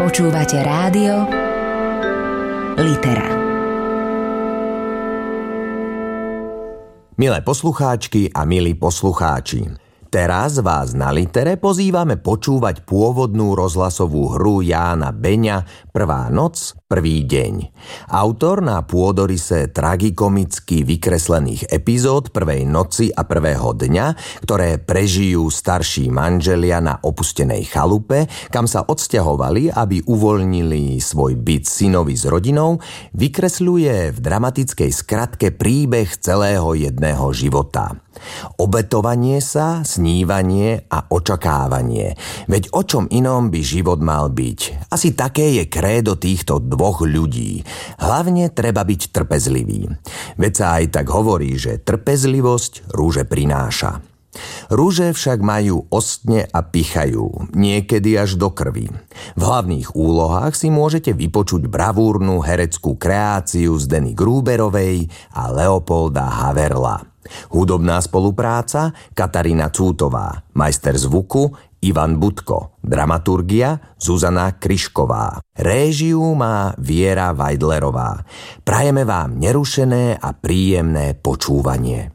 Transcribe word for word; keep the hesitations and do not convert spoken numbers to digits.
Počúvate rádio Litera. Milé poslucháčky a milí poslucháči, teraz vás na Litere pozývame počúvať pôvodnú rozhlasovú hru Jána Beňa Prvá noc, prvý deň. Autor na pôdorise tragikomicky vykreslených epizód Prvej noci a prvého dňa, ktoré prežijú starší manželia na opustenej chalupe, kam sa odsťahovali, aby uvoľnili svoj byt synovi s rodinou, vykresľuje v dramatickej skratke príbeh celého jedného života. Obetovanie sa, snívanie a očakávanie. Veď o čom inom by život mal byť? Asi také je krédo týchto dvoch ľudí. Hlavne treba byť trpezlivý. Veď sa aj tak hovorí, že trpezlivosť rúže prináša. Rúže však majú ostne a pichajú, niekedy až do krvi. V hlavných úlohách si môžete vypočuť bravúrnu hereckú kreáciu Zdeny Grúberovej a Leopolda Haverla. Hudobná spolupráca Katarína Cútová, majster zvuku Ivan Budko, dramaturgia Zuzana Kryšková. Réžiu má Viera Vajdlerová. Prajeme vám nerušené a príjemné počúvanie.